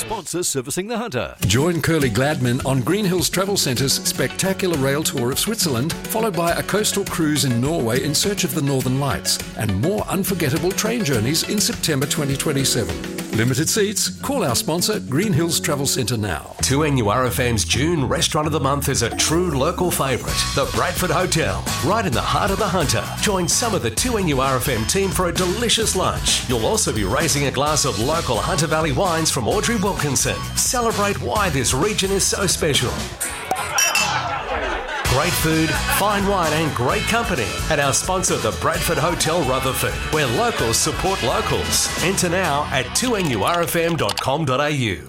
sponsor servicing the Hunter. Join Curly Gladman on Green Hills Travel Centre's spectacular rail tour of Switzerland, followed by a coastal cruise in Norway in search of the Northern Lights, and more unforgettable train journeys in September 2027. Limited seats. Call our sponsor, Green Hills Travel Centre now. 2NURFM's June Restaurant of the Month is a true local favourite, the Bradford Hotel, right in the heart of the Hunter. Join some of the 2NURFM team for a delicious lunch. You'll also be raising a glass of local Hunter Valley wines from Audrey Wilkinson. Celebrate why this region is so special. Great food, fine wine and great company at our sponsor, the Bradford Hotel Rutherford, where locals support locals. Enter now at 2NURFM.com.au.